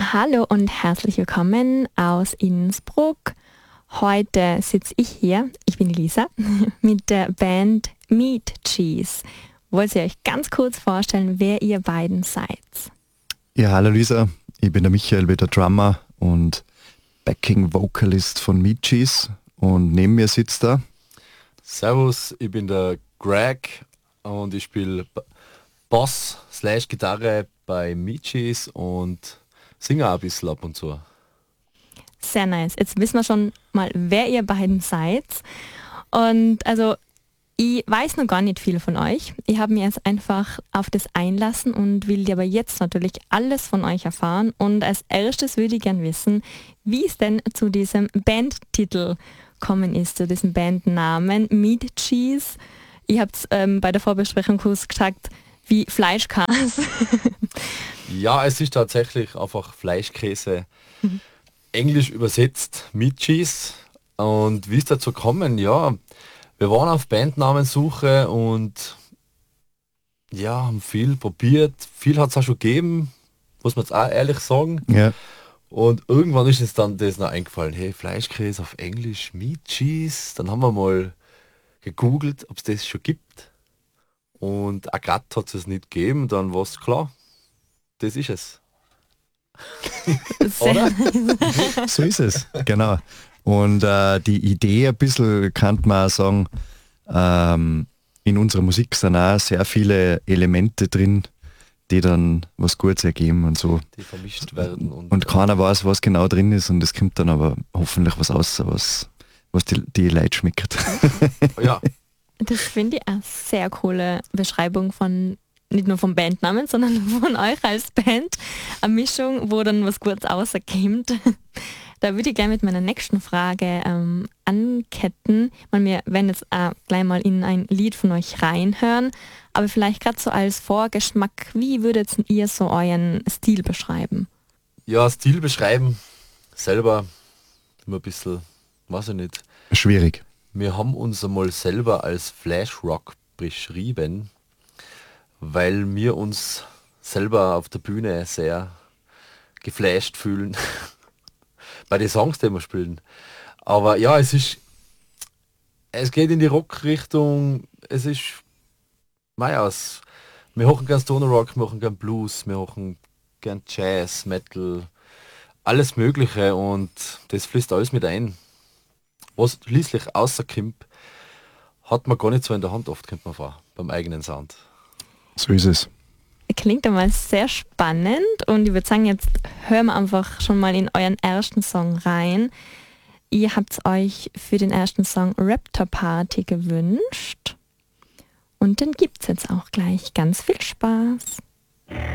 Hallo und herzlich willkommen aus Innsbruck. Heute sitze ich hier, ich bin die Lisa, mit der Band Meat Cheese. Wollt ihr euch ganz kurz vorstellen, wer ihr beiden seid? Ja, hallo Lisa, ich bin der Michael, bin der Drummer und Backing Vocalist von Meat Cheese und neben mir sitzt da. Servus, ich bin der Greg und ich spiele Bass/Gitarre bei Meat Cheese und singe auch ein bisschen ab und zu. Sehr nice. Jetzt wissen wir schon mal, wer ihr beiden seid. Und also, ich weiß noch gar nicht viel von euch. Ich habe mich jetzt einfach auf das einlassen und will aber jetzt natürlich alles von euch erfahren. Und als erstes würde ich gerne wissen, wie es denn zu diesem Bandtitel kommen ist, zu diesem Bandnamen Meat Cheese. Ihr habt bei der Vorbesprechung kurz gesagt, wie Fleischkäse. Ja, es ist tatsächlich einfach Fleischkäse, englisch übersetzt Meat Cheese. Und wie ist dazu gekommen? Ja, wir waren auf Bandnamensuche und ja, haben viel probiert. Viel hat es auch schon gegeben, muss man jetzt auch ehrlich sagen. Ja. Und irgendwann ist uns dann das noch eingefallen, hey, Fleischkäse auf Englisch, Meat Cheese. Dann haben wir mal gegoogelt, ob es das schon gibt. Und auch gerade hat es nicht gegeben, dann war es klar, das ist es. Sehr So ist es, genau. Und die Idee ein bisschen, kann man auch sagen, in unserer Musik sind auch sehr viele Elemente drin, die dann was Gutes ergeben und so. Die vermischt werden. Und keiner weiß, was genau drin ist und es kommt dann aber hoffentlich was raus, was die Leute schmeckt. Ja, Das finde ich eine sehr coole Beschreibung von, nicht nur vom Bandnamen, sondern von euch als Band. Eine Mischung, wo dann was Gutes rauskommt. Da würde ich gleich mit meiner nächsten Frage anketten. Wir werden jetzt gleich mal in ein Lied von euch reinhören, aber vielleicht gerade so als Vorgeschmack, wie würdet ihr so euren Stil beschreiben? ja, Stil beschreiben, selber immer ein bisschen, weiß ich nicht. Schwierig. Wir haben uns einmal selber als Flash Rock beschrieben, weil wir uns selber auf der Bühne sehr geflasht fühlen bei den Songs, die wir spielen. Aber ja, es geht in die Rock-Richtung, es ist meins. Wir hören gern Stoner Rock, wir hören gern Blues, wir hören gern Jazz, Metal, alles Mögliche und das fließt alles mit ein. Was schließlich außerkommt, hat man gar nicht so in der Hand, oft kommt man vor, beim eigenen Sound. So ist es. Klingt einmal sehr spannend und ich würde sagen, jetzt hören wir einfach schon mal in euren ersten Song rein. Ihr habt euch für den ersten Song Raptor Party gewünscht und den gibt es jetzt auch gleich. Ganz viel Spaß!